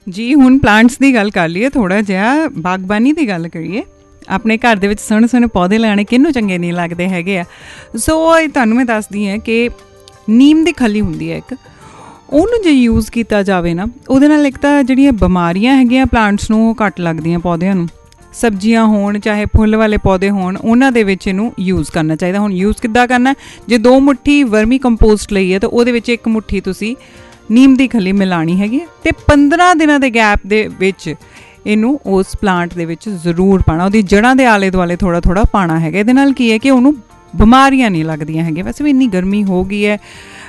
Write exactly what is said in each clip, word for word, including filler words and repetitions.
ਜੀ ਹੁਣ ਪਲਾਂਟਸ ਦੀ ਗੱਲ ਕਰ ਲਈਏ, ਥੋੜ੍ਹਾ ਜਿਹਾ ਬਾਗਬਾਨੀ ਦੀ ਗੱਲ ਕਰੀਏ। ਆਪਣੇ ਘਰ ਦੇ ਵਿੱਚ ਸੋਹਣੇ ਸੋਹਣੇ ਪੌਦੇ ਲਾਉਣੇ ਕਿਹਨੂੰ ਚੰਗੇ ਨਹੀਂ ਲੱਗਦੇ ਹੈਗੇ ਆ। ਸੋ ਤੁਹਾਨੂੰ ਮੈਂ ਦੱਸਦੀ ਹਾਂ ਕਿ ਨੀਮ ਦੀ ਖਲੀ ਹੁੰਦੀ ਹੈ ਇੱਕ, ਉਹਨੂੰ ਜੇ ਯੂਜ਼ ਕੀਤਾ ਜਾਵੇ ਨਾ, ਉਹਦੇ ਨਾਲ ਇੱਕ ਤਾਂ ਜਿਹੜੀਆਂ ਬਿਮਾਰੀਆਂ ਹੈਗੀਆਂ ਪਲਾਂਟਸ ਨੂੰ ਉਹ ਘੱਟ ਲੱਗਦੀਆਂ, ਪੌਦਿਆਂ ਨੂੰ। ਸਬਜ਼ੀਆਂ ਹੋਣ ਚਾਹੇ ਫੁੱਲ ਵਾਲੇ ਪੌਦੇ ਹੋਣ, ਉਹਨਾਂ ਦੇ ਵਿੱਚ ਇਹਨੂੰ ਯੂਜ਼ ਕਰਨਾ ਚਾਹੀਦਾ। ਹੁਣ ਯੂਜ਼ ਕਿੱਦਾਂ ਕਰਨਾ, ਜੇ ਦੋ ਮੁੱਠੀ ਵਰਮੀ ਕੰਪੋਸਟ ਲਈ ਹੈ ਤਾਂ ਉਹਦੇ ਵਿੱਚ ਇੱਕ ਮੁੱਠੀ ਤੁਸੀਂ ਨੀਮ ਦੀ ਖਲੀ ਮਿਲਾਉਣੀ ਹੈਗੀ ਹੈ, ਅਤੇ ਪੰਦਰਾਂ ਦਿਨਾਂ ਦੇ ਗੈਪ ਦੇ ਵਿੱਚ ਇਹਨੂੰ ਉਸ ਪਲਾਂਟ ਦੇ ਵਿੱਚ ਜ਼ਰੂਰ ਪਾਉਣਾ, ਉਹਦੀ ਜੜ੍ਹਾਂ ਦੇ ਆਲੇ ਦੁਆਲੇ ਥੋੜ੍ਹਾ ਥੋੜ੍ਹਾ ਪਾਉਣਾ ਹੈਗਾ। ਇਹਦੇ ਨਾਲ ਕੀ ਹੈ ਕਿ ਉਹਨੂੰ ਬਿਮਾਰੀਆਂ ਨਹੀਂ ਲੱਗਦੀਆਂ ਹੈਗੀਆਂ। ਵੈਸੇ ਵੀ ਇੰਨੀ ਗਰਮੀ ਹੋ ਗਈ ਹੈ,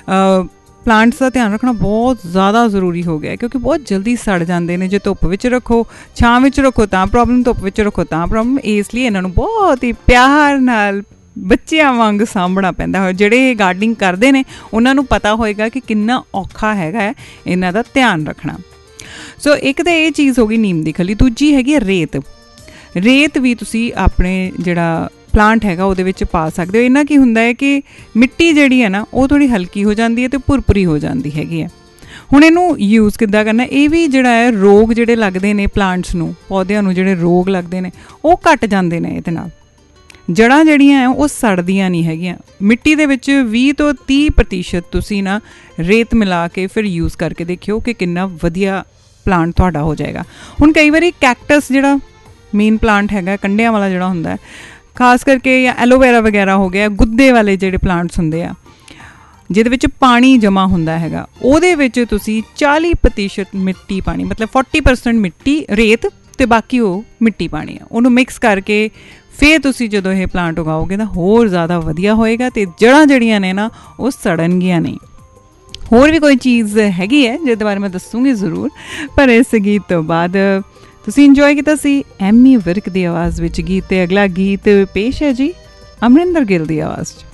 ਪਲਾਂਟਸ ਦਾ ਧਿਆਨ ਰੱਖਣਾ ਬਹੁਤ ਜ਼ਿਆਦਾ ਜ਼ਰੂਰੀ ਹੋ ਗਿਆ, ਕਿਉਂਕਿ ਬਹੁਤ ਜਲਦੀ ਸੜ ਜਾਂਦੇ ਨੇ। ਜੇ ਧੁੱਪ ਵਿੱਚ ਰੱਖੋ, ਛਾਂ ਵਿੱਚ ਰੱਖੋ ਤਾਂ ਪ੍ਰੋਬਲਮ, ਧੁੱਪ ਵਿੱਚ ਰੱਖੋ ਤਾਂ ਪ੍ਰੋਬਲਮ। ਇਸ ਲਈ ਇਹਨਾਂ ਨੂੰ ਬਹੁਤ ਹੀ ਪਿਆਰ ਨਾਲ ਬੱਚਿਆਂ ਵਾਂਗ ਸਾਂਭਣਾ ਪੈਂਦਾ ਹੈ। ਜਿਹੜੇ ਗਾਰਡਨਿੰਗ ਕਰਦੇ ਨੇ ਉਹਨਾਂ ਨੂੰ ਪਤਾ ਹੋਏਗਾ ਕਿ ਕਿੰਨਾ ਔਖਾ ਹੈਗਾ ਹੈ ਇਹਨਾਂ ਦਾ ਧਿਆਨ ਰੱਖਣਾ। ਸੋ ਇੱਕ ਤਾਂ ਇਹ ਚੀਜ਼ ਹੋ ਗਈ ਨੀਮ ਦੀ ਖਲੀ। ਦੂਜੀ ਹੈਗੀ ਰੇਤ। ਰੇਤ ਵੀ ਤੁਸੀਂ ਆਪਣੇ ਜਿਹੜਾ ਪਲਾਂਟ ਹੈਗਾ ਉਹਦੇ ਵਿੱਚ ਪਾ ਸਕਦੇ ਹੋ। ਇਹਨਾਂ ਕੀ ਹੁੰਦਾ ਹੈ ਕਿ ਮਿੱਟੀ ਜਿਹੜੀ ਹੈ ਨਾ ਉਹ ਥੋੜ੍ਹੀ ਹਲਕੀ ਹੋ ਜਾਂਦੀ ਹੈ ਅਤੇ ਭੁਰਭੁਰੀ ਹੋ ਜਾਂਦੀ ਹੈਗੀ ਹੈ। ਹੁਣ ਇਹਨੂੰ ਯੂਜ਼ ਕਿੱਦਾਂ ਕਰਨਾ, ਇਹ ਵੀ ਜਿਹੜਾ ਹੈ ਰੋਗ ਜਿਹੜੇ ਲੱਗਦੇ ਨੇ ਪਲਾਂਟਸ ਨੂੰ, ਪੌਦਿਆਂ ਨੂੰ ਜਿਹੜੇ ਰੋਗ ਲੱਗਦੇ ਨੇ ਉਹ ਘੱਟ ਜਾਂਦੇ ਨੇ ਇਹਦੇ ਨਾਲ। ਜੜ੍ਹਾਂ ਜਿਹੜੀਆਂ ਹੈ ਉਹ ਸੜਦੀਆਂ ਨਹੀਂ ਹੈਗੀਆਂ। ਮਿੱਟੀ ਦੇ ਵਿੱਚ ਵੀਹ ਤੋਂ ਤੀਹ ਪ੍ਰਤੀਸ਼ਤ ਤੁਸੀਂ ਨਾ ਰੇਤ ਮਿਲਾ ਕੇ ਫਿਰ ਯੂਜ਼ ਕਰਕੇ ਦੇਖਿਓ ਕਿ ਕਿੰਨਾ ਵਧੀਆ ਪਲਾਂਟ ਤੁਹਾਡਾ ਹੋ ਜਾਏਗਾ। ਹੁਣ ਕਈ ਵਾਰੀ ਕੈਕਟਸ ਜਿਹੜਾ ਮੇਨ ਪਲਾਂਟ ਹੈਗਾ, ਕੰਡਿਆਂ ਵਾਲਾ ਜਿਹੜਾ ਹੁੰਦਾ, ਖਾਸ ਕਰਕੇ ਜਾਂ ਐਲੋਵੇਰਾ ਵਗੈਰਾ ਹੋ ਗਿਆ, ਗੁੱਦੇ ਵਾਲੇ ਜਿਹੜੇ ਪਲਾਂਟਸ ਹੁੰਦੇ ਆ ਜਿਹਦੇ ਵਿੱਚ ਪਾਣੀ ਜਮ੍ਹਾਂ ਹੁੰਦਾ ਹੈਗਾ, ਉਹਦੇ ਵਿੱਚ ਤੁਸੀਂ ਚਾਲੀ ਪ੍ਰਤੀਸ਼ਤ ਮਿੱਟੀ ਪਾਣੀ, ਮਤਲਬ ਚਾਲੀ ਪਰਸੈਂਟ ਮਿੱਟੀ ਰੇਤ ਅਤੇ ਬਾਕੀ ਉਹ ਮਿੱਟੀ ਪਾਣੀ ਆ, ਉਹਨੂੰ ਮਿਕਸ ਕਰਕੇ ਫਿਰ ਤੁਸੀਂ ਜਦੋਂ ਇਹ ਪਲਾਂਟ ਉਗਾਓਗੇ ਤਾਂ ਹੋਰ ਜ਼ਿਆਦਾ ਵਧੀਆ ਹੋਏਗਾ ਅਤੇ ਜੜ੍ਹਾਂ ਜਿਹੜੀਆਂ ਨੇ ਨਾ ਉਹ ਸੜਨਗੀਆਂ ਨਹੀਂ। ਹੋਰ ਵੀ ਕੋਈ ਚੀਜ਼ ਹੈਗੀ ਹੈ ਜਿਹਦੇ ਬਾਰੇ ਮੈਂ ਦੱਸੂੰਗੀ ਜ਼ਰੂਰ, ਪਰ ਇਸ ਗੀਤ ਤੋਂ ਬਾਅਦ ਤੁਸੀਂ ਇੰਜੋਏ ਕੀਤਾ ਸੀ ਐਮੀ ਵਿਰਕ ਦੀ ਆਵਾਜ਼ ਵਿੱਚ ਗੀਤ। ਤੇ ਅਗਲਾ ਗੀਤ ਪੇਸ਼ ਹੈ ਜੀ ਅਮਰਿੰਦਰ ਗਿੱਲ ਦੀ ਆਵਾਜ਼ 'ਚ।